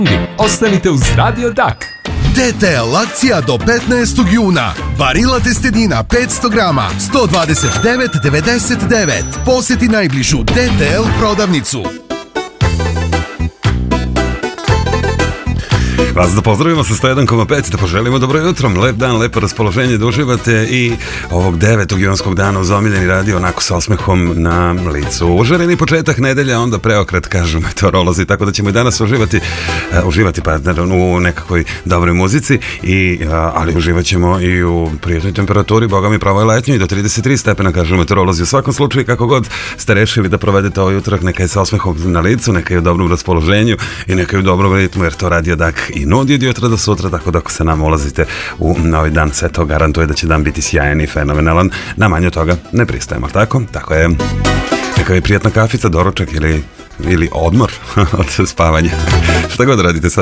Ostanite uz Radio Dak. DTL akcija do 15. juna. Barilla testetina 500 grama, 129,99. Posjeti najbližu DTL prodavnicu. Vas da pozdravimo sa 101,5, da poželimo dobro jutro, lep dan, lepo raspoloženje, da uživate i ovog 9. junskog dana uz omiljeni radio onako sa osmehom na licu. Užareni početak nedelja, onda preokret, kažu meteorolozi, tako da ćemo i danas uživati u nekakvoj dobroj muzici, ali uživat ćemo i u prijatnoj temperaturi, boga mi pravo je letnjo i do 33 stepena, kažu meteorolozi. U svakom slučaju, kako god ste rešili da provedete ovaj utorak, neka je sa osmehom na licu, neka je u dobrom raspoloženju i neka je u dobrom ritmu, jer to Radio Dak i nudi od jutra do sutra, tako da ako se nam ulazite na ovaj dan, sve to garantuje da će dan biti sjajan i fenomenalan. Na manje od toga ne pristajemo, tako? Tako je. Neka je prijatna kafica, doručak ili odmor od spavanja. Šta god radite sad